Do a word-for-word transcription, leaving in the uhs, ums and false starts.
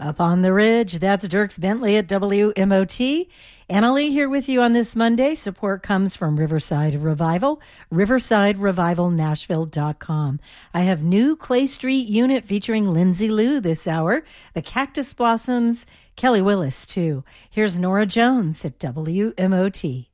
Up on the Ridge, that's Dierks Bentley at W M O T. Annalee here with you on this Monday. Support comes from Riverside Revival, riverside revival nashville dot com. I have new Clay Street unit featuring Lindsay Lou this hour, the Cactus Blossoms, Kelly Willis too. Here's Nora Jones at W M O T.